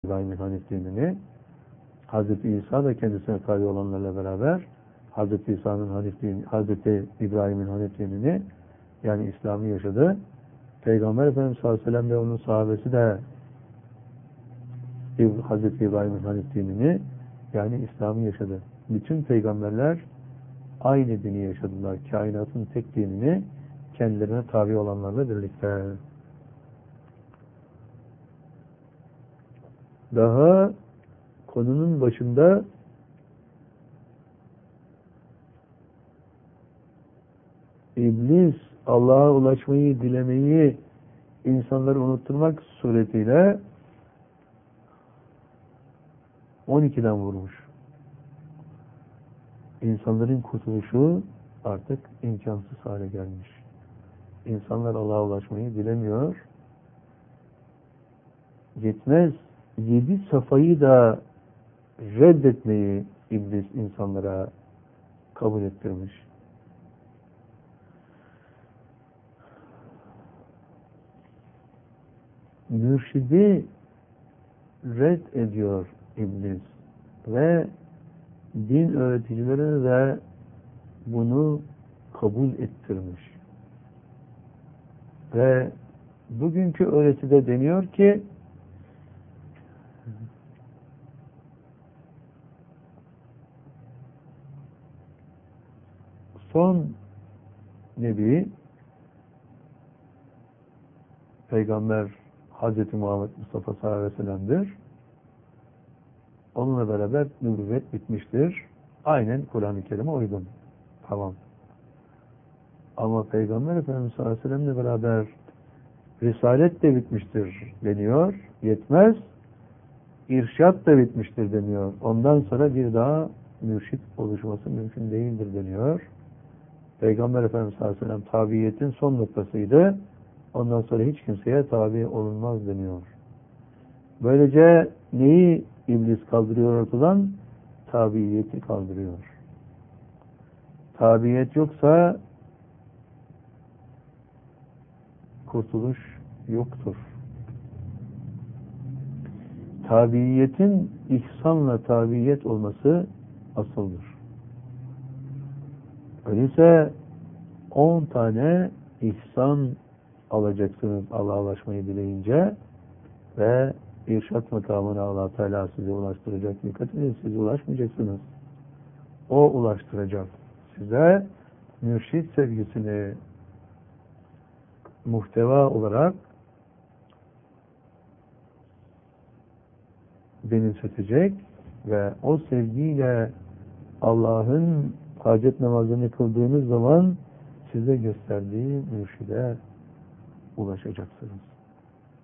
İbrahim'in Hanif dinini, Hazreti İsa da kendisine tabi olanlarla beraber Hazreti İsa'nın Hanif dini, Hazreti İbrahim'in Hanif dinini, yani İslam'ı yaşadı. Peygamber Efendimiz sallallahu aleyhi ve sellem ve onun sahabesi de Hazreti İbrahim'in Hanif dinini, yani İslam'ı yaşadı. Bütün peygamberler aynı dini yaşadılar. Kainatın tek dinini kendilerine tabi olanlarla birlikte. Daha konunun başında İblis Allah'a ulaşmayı, dilemeyi insanları unutturmak suretiyle 12'den vurmuş. İnsanların kurtuluşu artık imkansız hale gelmiş. İnsanlar Allah'a ulaşmayı dilemiyor. Yetmez. 7 safayı da reddetmeyi İblis insanlara kabul ettirmiş. Mürşidi red ediyor İblis ve din öğreticilerine de bunu kabul ettirmiş. Ve bugünkü öğretide deniyor ki son Nebi Peygamber Hz. Muhammed Mustafa sallallahu aleyhi ve sellem'dir. Onunla beraber nübüvvet bitmiştir. Aynen Kur'an-ı Kerim'e uygun. Tamam. Ama Peygamber Efendimiz sallallahu aleyhi ve sellem'le beraber Risalet de bitmiştir deniyor. Yetmez. İrşad da bitmiştir deniyor. Ondan sonra bir daha mürşit oluşması mümkün değildir deniyor. Peygamber Efendimiz sallallahu aleyhi ve sellem tabiiyetin son noktasıydı. Ondan sonra hiç kimseye tabi olunmaz deniyor. Böylece neyi İblis kaldırıyor ortadan? Tabiiyeti kaldırıyor. Tabiiyet yoksa kurtuluş yoktur. Tabiiyetin ihsanla tabiiyet olması asıldır. Öyleyse 10 tane ihsan alacaksınız Allah'a ulaşmayı dileyince ve irşat makamına Allah Teala size ulaştıracak. Dikkat edin, siz ulaşmayacaksınız. O ulaştıracak. Size mürşit sevgisini muhteva olarak benimsetecek ve o sevgiyle Allah'ın hacet namazını kıldığınız zaman size gösterdiği mürşide ulaşacaksınız.